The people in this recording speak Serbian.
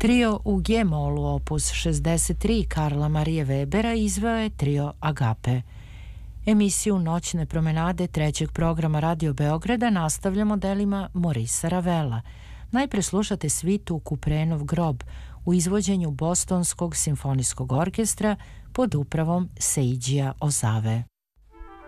Trio u G-molu opus 63 Karla Marije Webera izveo je trio Agape. Emisiju Noćne promenade trećeg programa Radio Beograda nastavljamo delima Morisa Ravela. Najpre slušate svitu Kuprenov grob u izvođenju Bostonskog simfonijskog orkestra pod upravom Seidžija Ozave.